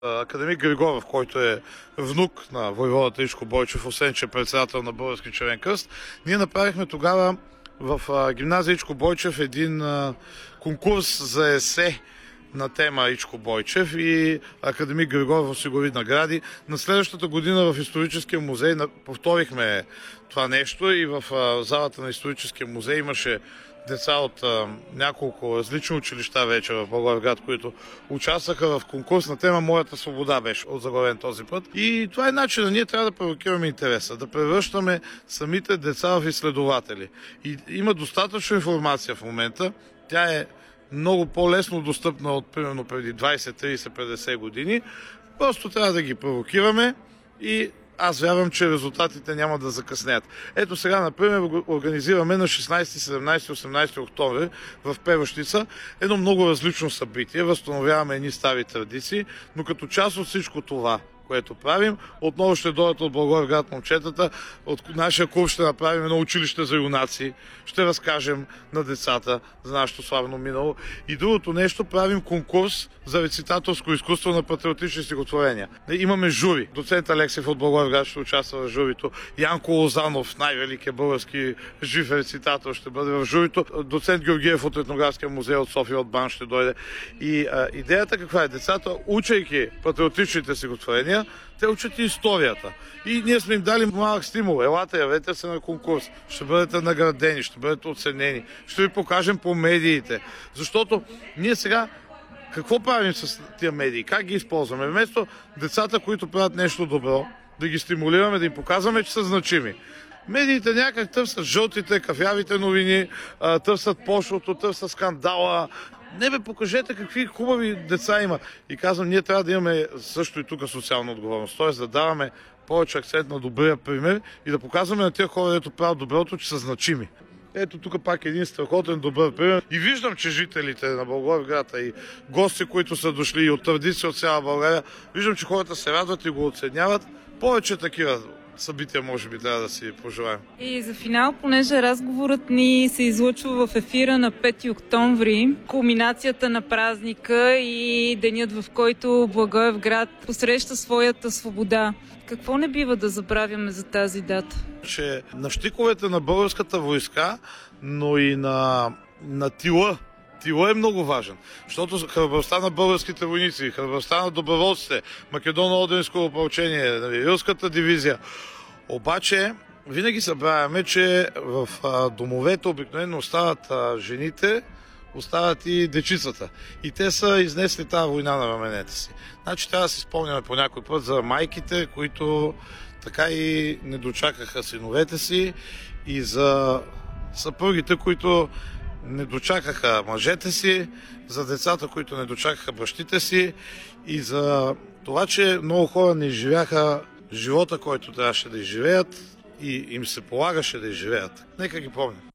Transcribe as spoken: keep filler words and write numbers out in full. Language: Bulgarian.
Академик Григоров, който е внук на войводата Ичко Бойчев, освен че е председател на Български червен кръст, ние направихме тогава в гимназия Ичко Бойчев един конкурс за есе на тема Ичко Бойчев и академик Григоров осигури награди. На следващата година в Историческия музей повторихме това нещо и в залата на Историческия музей имаше деца от а, няколко различни училища вече в Благоевград, които участваха в конкурс на тема "Моята свобода" беше озаглавен този път. И това е начинът. Ние трябва да провокираме интереса, да превръщаме самите деца в изследователи. И има достатъчно информация в момента. Тя е много по-лесно достъпна от примерно преди двайсет, трийсет, петдесет години. Просто трябва да ги провокираме и аз вярвам, че резултатите няма да закъснеят. Ето сега, например, организираме на шестнайсети, седемнайсети, осемнайсети октомври в Перущица едно много различно събитие. Възстановяваме едни стари традиции, но като част от всичко това, което правим, отново ще дойдат от Благоевград момчетата. От нашия клуб ще направим едно училище за юнаци. Ще разкажем на децата за нашето славно минало. И другото нещо, правим конкурс за рецитаторско изкуство на патриотични стихотворения. Имаме жури. Доцент Алексиев от Благоевград ще участва в журито. Янко Лозанов, най-великият български жив рецитатор, ще бъде в журито. Доцент Георгиев от Етнографския музей от София, от БАН, ще дойде. И а, идеята каква е? Децата, учейки патриотичните стихотворения, те учат и историята. И ние сме им дали малък стимул. Елате, явете се на конкурс. Ще бъдете наградени, ще бъдете оценени. Ще ви покажем по медиите. Защото ние сега какво правим с тия медии? Как ги използваме? Вместо децата, които правят нещо добро, да ги стимулираме, да им показваме, че са значими. Медиите някак търсят жълтите, кафявите новини, търсят пошлото, търсят скандала. Не бе, покажете какви хубави деца има. И казвам, ние трябва да имаме също и тук социална отговорност. Т.е. да даваме повече акцент на добрия пример и да показваме на тези хора, дето правят доброто, че са значими. Ето тук пак един страхотен добър пример. И виждам, че жителите на Благоевград и гости, които са дошли и от традиция от цяла България, виждам, че хората се радват и го оценяват. Повече такива събития може би трябва да си пожелаем. И за финал, понеже разговорът ни се излъчва в ефира на пети октомври, кулминацията на празника и денят, в който Благоевград посреща своята свобода. Какво не бива да забравяме за тази дата? Че на щиковете на българската войска, но и на, на тила, Тила е много важен, защото храбростта на българските войници, храбростта на доброволците, Македоно-Одринско опълчение, Рилската дивизия. Обаче винаги забравяме, че в домовете обикновено остават жените, остават и дечицата. И те са изнесли тази война на раменете си. Значи трябва да си спомняме по някой път за майките, които така и не дочакаха синовете си, и за съпругите, които не дочакаха мъжете си, за децата, които не дочакаха бащите си, и за това, че много хора не изживяха живота, който трябваше да изживеят и им се полагаше да изживеят. Нека ги помним.